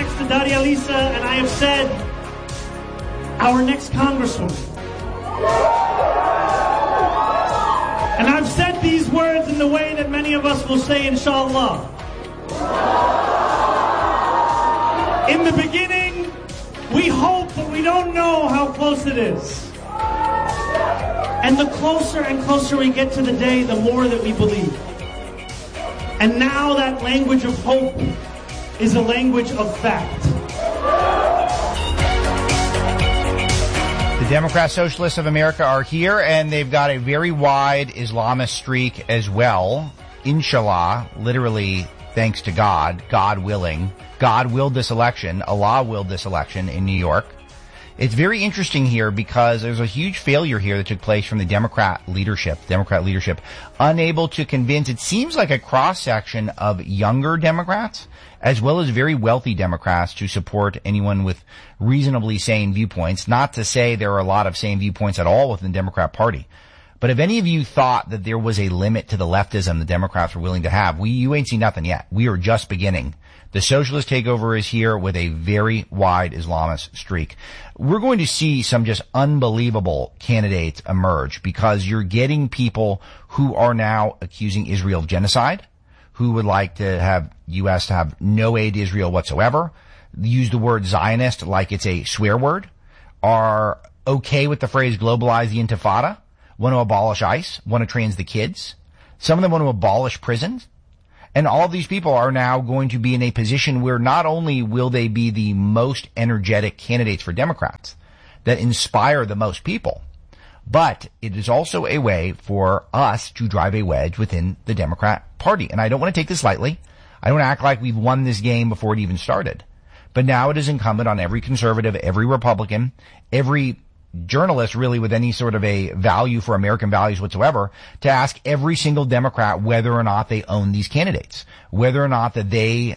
next to Daria Lisa, and I have said, our next congresswoman. And I've said these words in the way that many of us will say, inshallah. In the beginning, we hope, but we don't know how close it is. And the closer and closer we get to the day, the more that we believe. And now that language of hope is a language of fact. The Democrat Socialists of America are here, and they've got a very wide Islamist streak as well. Inshallah, literally, thanks to God, God willing. God willed this election. Allah willed this election in New York. It's very interesting here because there's a huge failure here that took place from the Democrat leadership, unable to convince, it seems like a cross-section of younger Democrats, as well as very wealthy Democrats, to support anyone with reasonably sane viewpoints. Not to say there are a lot of sane viewpoints at all within the Democrat Party. But if any of you thought that there was a limit to the leftism the Democrats were willing to have, you ain't seen nothing yet. We are just beginning. The socialist takeover is here with a very wide Islamist streak. We're going to see some just unbelievable candidates emerge because you're getting people who are now accusing Israel of genocide, who would like to have U.S. to have no aid to Israel whatsoever, use the word Zionist like it's a swear word, are okay with the phrase globalize the intifada, want to abolish ICE, want to trans the kids. Some of them want to abolish prisons. And all of these people are now going to be in a position where not only will they be the most energetic candidates for Democrats that inspire the most people, but it is also a way for us to drive a wedge within the Democrat Party. And I don't want to take this lightly. I don't want to act like we've won this game before it even started. But now it is incumbent on every conservative, every Republican, every journalist really with any sort of a value for American values whatsoever to ask every single Democrat whether or not they own these candidates, whether or not that they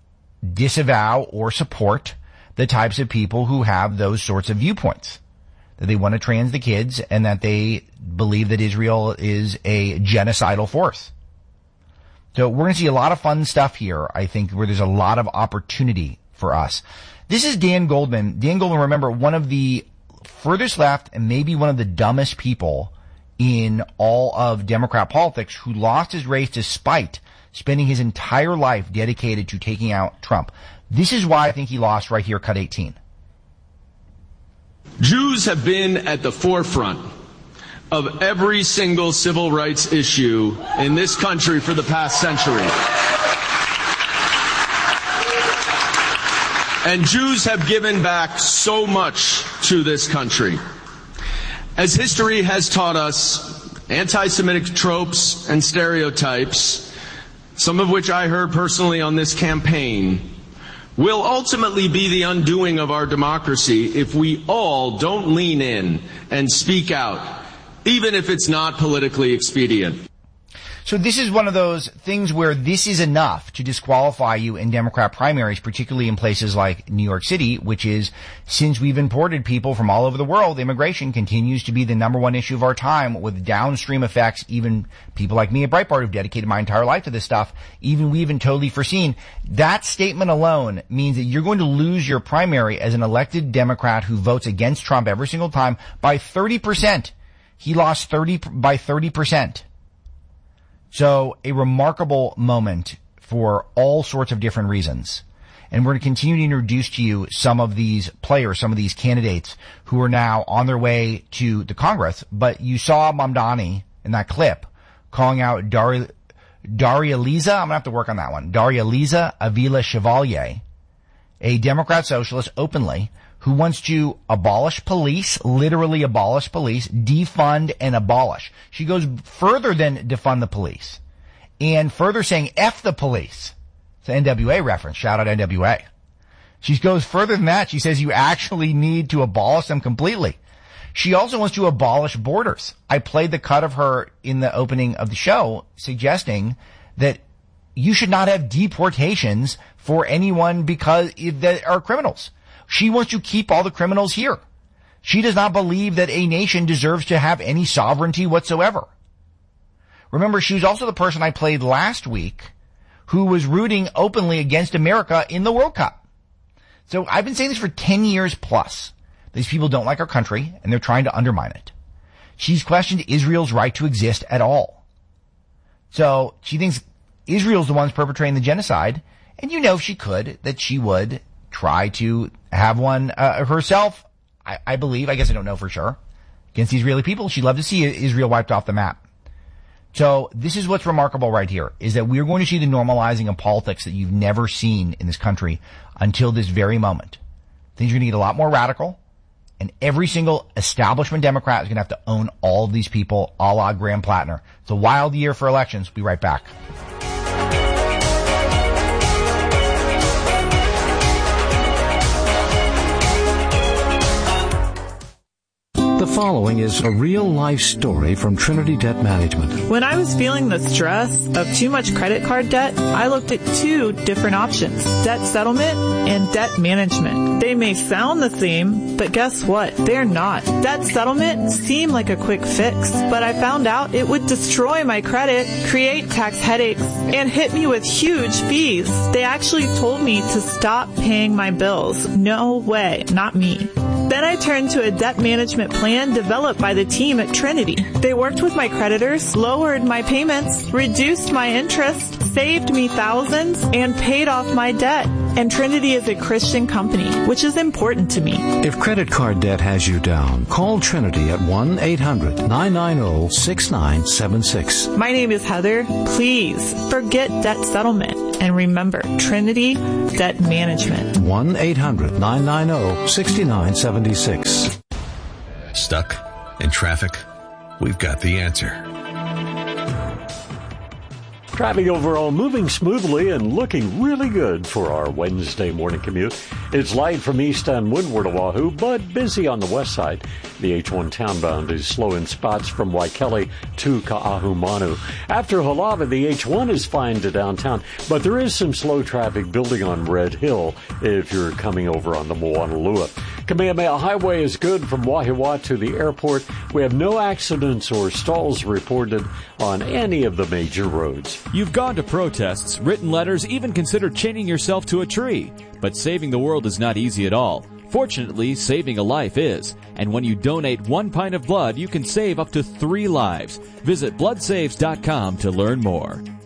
disavow or support the types of people who have those sorts of viewpoints, that they want to trans the kids and that they believe that Israel is a genocidal force. So we're going to see a lot of fun stuff here, I think, where there's a lot of opportunity for us. This is Dan Goldman. Dan Goldman, remember, one of the furthest left and maybe one of the dumbest people in all of Democrat politics, who lost his race despite spending his entire life dedicated to taking out Trump. This is why I think he lost right here, cut 18. Jews have been at the forefront of every single civil rights issue in this country for the past century. And Jews have given back so much to this country. As history has taught us, anti-Semitic tropes and stereotypes, some of which I heard personally on this campaign, will ultimately be the undoing of our democracy if we all don't lean in and speak out, even if it's not politically expedient. So this is one of those things where this is enough to disqualify you in Democrat primaries, particularly in places like New York City, which is, since we've imported people from all over the world, immigration continues to be the number one issue of our time, with downstream effects. Even people like me at Breitbart, who've dedicated my entire life to this stuff, we even totally foreseen. That statement alone means that you're going to lose your primary as an elected Democrat who votes against Trump every single time by 30%. He lost by 30%. So a remarkable moment for all sorts of different reasons. And we're going to continue to introduce to you some of these players, some of these candidates who are now on their way to the Congress. But you saw Mamdani in that clip calling out Daria Lisa. I'm going to have to work on that one. Daria Lisa Avila Chevalier, a Democrat socialist openly, who wants to abolish police, literally abolish police, defund and abolish. She goes further than defund the police, and further saying F the police. It's an NWA reference. Shout out NWA. She goes further than that. She says you actually need to abolish them completely. She also wants to abolish borders. I played the cut of her in the opening of the show suggesting that you should not have deportations for anyone because that are criminals. She wants to keep all the criminals here. She does not believe that a nation deserves to have any sovereignty whatsoever. Remember, she was also the person I played last week who was rooting openly against America in the World Cup. So I've been saying this for 10 years plus. These people don't like our country, and they're trying to undermine it. She's questioned Israel's right to exist at all. So she thinks Israel's the ones perpetrating the genocide, and if she could, that she would try to have one herself. I believe, I guess I don't know for sure, against the Israeli people. She'd love to see Israel wiped off the map. So this is what's remarkable right here, is that we're going to see the normalizing of politics that you've never seen in this country until this very moment. Things are going to get a lot more radical, and every single establishment Democrat is going to have to own all of these people, a la Graham Plattner. It's a wild year for elections. We'll be right back. The following is a real-life story from Trinity Debt Management. When I was feeling the stress of too much credit card debt, I looked at two different options: debt settlement and debt management. They may sound the same, but guess what? They're not. Debt settlement seemed like a quick fix, but I found out it would destroy my credit, create tax headaches, and hit me with huge fees. They actually told me to stop paying my bills. No way, not me. Then I turned to a debt management plan developed by the team at Trinity. They worked with my creditors, lowered my payments, reduced my interest, saved me thousands, and paid off my debt. And Trinity is a Christian company, which is important to me. If credit card debt has you down, call Trinity at 1-800-990-6976. My name is Heather. Please forget debt settlement. And remember, Trinity Debt Management. 1-800-990-6976. Stuck in traffic? We've got the answer. Traffic overall moving smoothly and looking really good for our Wednesday morning commute. It's light from east on Windward Oahu, but busy on the west side. The H1 townbound is slow in spots from Waikele to Ka'ahumanu. After Halava, the H1 is fine to downtown, but there is some slow traffic building on Red Hill if you're coming over on the Moanalua. Kamehameha Highway is good from Wahiawa to the airport. We have no accidents or stalls reported on any of the major roads. You've gone to protests, written letters, even considered chaining yourself to a tree. But saving the world is not easy at all. Fortunately, saving a life is. And when you donate 1 pint of blood, you can save up to 3 lives. Visit bloodsaves.com to learn more.